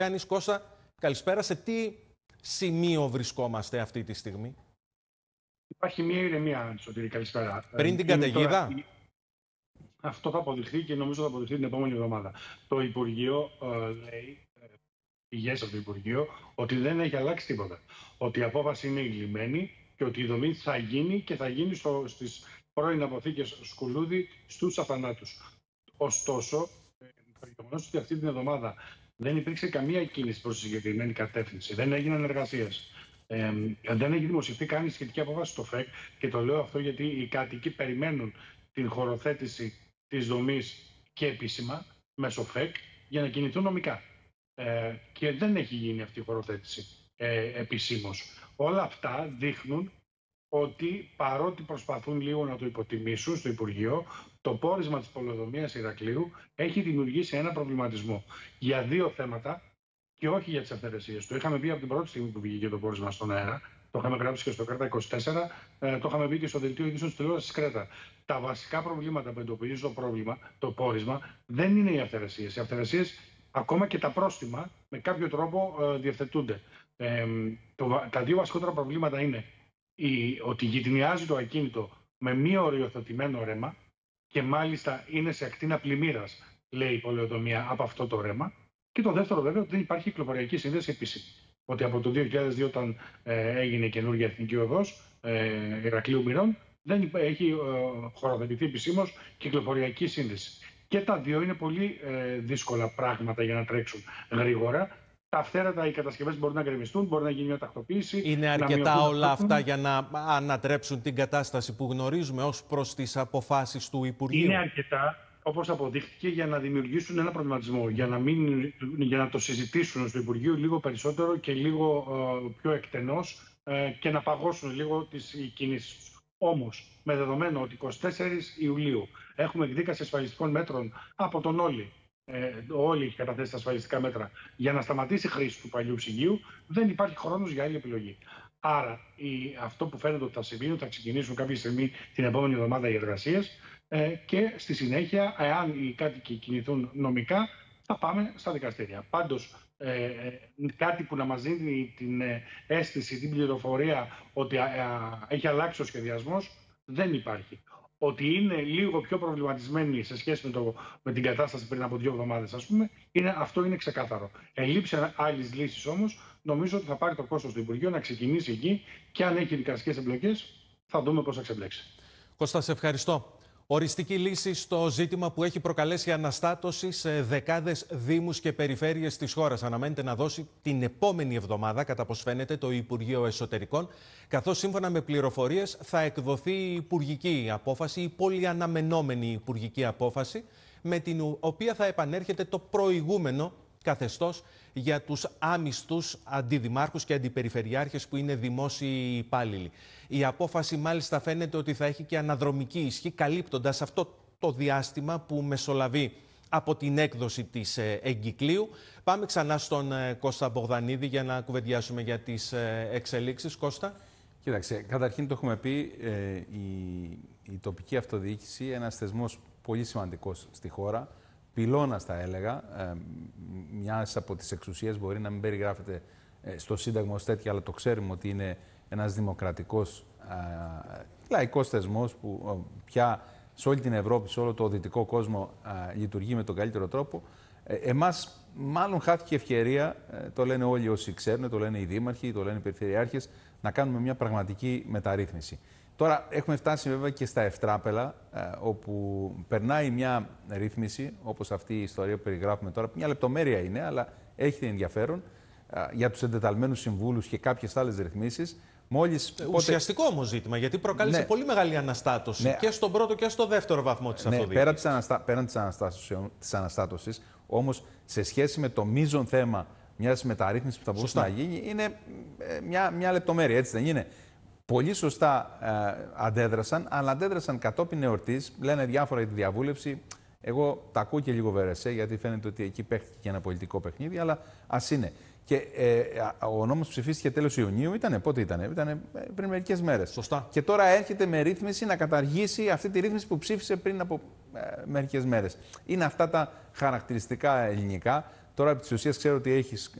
Γιάννης Κώστα, καλησπέρα. Σε τι σημείο βρισκόμαστε αυτή τη στιγμή? Υπάρχει μια ηρεμία, Σωτήρη, καλησπέρα. Πριν την καταιγίδα. Αυτό θα αποδειχθεί και νομίζω θα αποδειχθεί την επόμενη εβδομάδα. Το Υπουργείο λέει, πηγές από το Υπουργείο, ότι δεν έχει αλλάξει τίποτα. Ότι η απόφαση είναι ηλυμένη και ότι η δομή θα γίνει και θα γίνει στις πρώην αποθήκες Σκουλούδη στους Αθανάτους. Ωστόσο, το γεγονός ότι αυτή την εβδομάδα δεν υπήρξε καμία κίνηση προς τη συγκεκριμένη κατεύθυνση, δεν έγιναν εργασίες, δεν έχει δημοσιευτεί καν η σχετική απόφαση στο ΦΕΚ, και το λέω αυτό γιατί οι κάτοικοι περιμένουν την χωροθέτηση της δομής και επίσημα μέσω ΦΕΚ για να κινηθούν νομικά. Και δεν έχει γίνει αυτή η χωροθέτηση επισήμως. Όλα αυτά δείχνουν ότι παρότι προσπαθούν λίγο να το υποτιμήσουν στο Υπουργείο, το πόρισμα της πολεοδομίας Ηρακλείου έχει δημιουργήσει ένα προβληματισμό για δύο θέματα και όχι για τις αυθαιρεσίες. Το είχαμε πει από την πρώτη στιγμή που βγήκε το πόρισμα στον αέρα. Το είχαμε γράψει και στο Κρέτα 24, το είχαμε πει και στο δελτίο ειδήσεων της τηλεόρασης Κρέτα. Τα βασικά προβλήματα που εντοπίζει το πόρισμα δεν είναι οι αυθαιρεσίες. Οι αυθαιρεσίες, ακόμα και τα πρόστιμα, με κάποιο τρόπο διευθετούνται. Τα δύο βασικότερα προβλήματα είναι ότι γειτονιάζει το ακίνητο με μη οριοθετημένο ρέμα και μάλιστα είναι σε ακτίνα πλημμύρας, λέει η πολεοδομία, από αυτό το ρέμα. Και το δεύτερο, βέβαια, ότι δεν υπάρχει κυκλοφοριακή σύνδεση επίσημη. Ότι από το 2002, όταν έγινε η καινούργια εθνική οδός Ηρακλείου Μηρών, δεν έχει χωροθετηθεί επισήμως κυκλοφοριακή σύνδεση. Και τα δύο είναι πολύ δύσκολα πράγματα για να τρέξουν γρήγορα. Τα αυθαίρετα, οι κατασκευές μπορούν να γκρεμιστούν, μπορεί να γίνει μια τακτοποίηση. Είναι αρκετά όλα αυτά για να ανατρέψουν την κατάσταση που γνωρίζουμε ως προς τις αποφάσεις του Υπουργείου? Είναι αρκετά, όπως αποδείχθηκε, για να δημιουργήσουν ένα προβληματισμό, για να το συζητήσουν στο Υπουργείο λίγο περισσότερο και λίγο πιο εκτενώς και να παγώσουν λίγο τις κινήσεις τους. Όμως, με δεδομένο ότι 24 Ιουλίου έχουμε εκδίκαση ασφαλιστικών μέτρων από τον όλοι έχει καταθέσει τα ασφαλιστικά μέτρα για να σταματήσει η χρήση του παλιού ψυγείου, δεν υπάρχει χρόνος για άλλη επιλογή. Άρα, αυτό που φαίνεται ότι θα συμβεί, θα ξεκινήσουν κάποια στιγμή την επόμενη εβδομάδα οι εργασίες και στη συνέχεια, εάν οι κάτοικοι κινηθούν νομικά, θα πάμε στα δικαστήρια. Πάντως, κάτι που να μας δίνει την αίσθηση, την πληροφορία ότι έχει αλλάξει ο σχεδιασμός, δεν υπάρχει. Ότι είναι λίγο πιο προβληματισμένοι σε σχέση με την κατάσταση πριν από 2 εβδομάδες, ας πούμε, αυτό είναι ξεκάθαρο. Ελήψη άλλης λύσης όμως, νομίζω ότι θα πάρει το κόστος του Υπουργείου να ξεκινήσει εκεί και αν έχει δικαστικές εμπλοκές, θα δούμε πώς θα ξεμπλέξει. Κώστα, σε ευχαριστώ. Οριστική λύση στο ζήτημα που έχει προκαλέσει αναστάτωση σε δεκάδες δήμους και περιφέρειες της χώρας αναμένεται να δώσει την επόμενη εβδομάδα, κατά πως φαίνεται, το Υπουργείο Εσωτερικών, καθώς σύμφωνα με πληροφορίες θα εκδοθεί η υπουργική απόφαση, η πολυαναμενόμενη υπουργική απόφαση, με την οποία θα επανέρχεται το προηγούμενο καθεστώς για τους άμιστους αντιδημάρχους και αντιπεριφερειάρχες που είναι δημόσιοι υπάλληλοι. Η απόφαση μάλιστα φαίνεται ότι θα έχει και αναδρομική ισχύ, καλύπτοντας αυτό το διάστημα που μεσολαβεί από την έκδοση της εγκυκλίου. Πάμε ξανά στον Κώστα Μπογδανίδη για να κουβεντιάσουμε για τις εξελίξεις. Κώστα. Κοίταξε, καταρχήν το έχουμε πει, η τοπική αυτοδιοίκηση, ένας θεσμός πολύ σημαντικός στη χώρα, πυλώνας θα έλεγα, μιας από τις εξουσίες, μπορεί να μην περιγράφεται στο Σύνταγμα ως τέτοια, αλλά το ξέρουμε ότι είναι ένας δημοκρατικός λαϊκός θεσμός που πια σε όλη την Ευρώπη, σε όλο το δυτικό κόσμο λειτουργεί με τον καλύτερο τρόπο. Εμάς μάλλον χάθηκε ευκαιρία, το λένε όλοι όσοι ξέρουν, το λένε οι δήμαρχοι, το λένε οι περιφερειάρχες, να κάνουμε μια πραγματική μεταρρύθμιση. Τώρα έχουμε φτάσει βέβαια και στα ευτράπελα, όπου περνάει μια ρύθμιση, όπως αυτή η ιστορία που περιγράφουμε τώρα, μια λεπτομέρεια είναι, αλλά έχει ενδιαφέρον, για τους εντεταλμένους συμβούλους και κάποιες άλλες ρυθμίσεις. Ουσιαστικό όμως ζήτημα, γιατί προκάλεσε πολύ μεγάλη αναστάτωση και στον πρώτο και στο δεύτερο βαθμό της αυτοδιοίκησης. Πέραν της αναστάτωσης, όμως σε σχέση με το μείζον θέμα μιας μεταρρύθμισης που θα μπορούσε να γίνει, είναι μια λεπτομέρεια, έτσι δεν είναι? Πολύ σωστά αντέδρασαν, αλλά αντέδρασαν κατόπιν εορτής. Λένε διάφορα για τη διαβούλευση. Εγώ τα ακούω και λίγο βερεσέ, γιατί φαίνεται ότι εκεί παίχτηκε και ένα πολιτικό παιχνίδι, αλλά ας είναι. Και ο νόμος ψηφίστηκε τέλος Ιουνίου. Πότε ήταν? Πριν μερικές μέρες. Σωστά. Και τώρα έρχεται με ρύθμιση να καταργήσει αυτή τη ρύθμιση που ψήφισε πριν από μερικές μέρες. Είναι αυτά τα χαρακτηριστικά ελληνικά. Τώρα, επί της ουσίας, ξέρω ότι έχεις